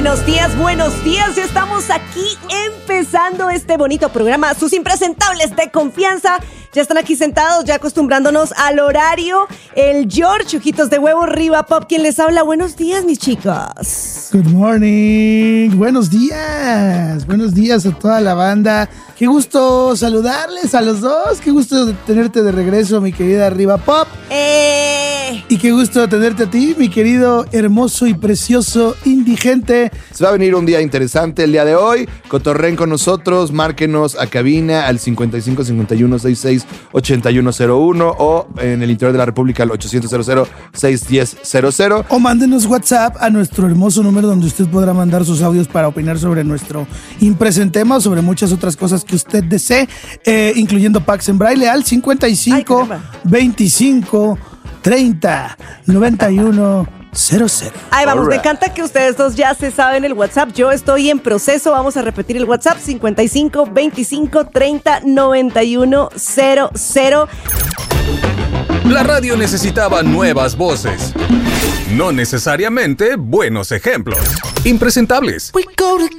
Buenos días. Ya estamos aquí empezando este bonito programa. Sus impresentables de confianza ya están aquí sentados, ya acostumbrándonos al horario. El George, ojitos de huevo, Riva Pop, quien les habla. Buenos días, mis chicas. Good morning. Buenos días a toda la banda. Qué gusto saludarles a los dos. Qué gusto tenerte de regreso, mi querida Riva Pop. Y qué gusto tenerte a ti, mi querido, hermoso y precioso indigente. Se va a venir un día interesante el día de hoy. Cotorren con nosotros, márquenos a cabina al 55 51 66 8101 o en el interior de la República al 800 610 00. O mándenos WhatsApp a nuestro hermoso número donde usted podrá mandar sus audios para opinar sobre nuestro impresentema o sobre muchas otras cosas que usted desee, incluyendo Pax en Braille al 55 25 30 91 00. Ahí vamos, me encanta que ustedes dos ya se saben el WhatsApp. Yo estoy en proceso, vamos a repetir el WhatsApp: 55 25 30 91 00. La radio necesitaba nuevas voces, no necesariamente buenos ejemplos. Impresentables. We go together.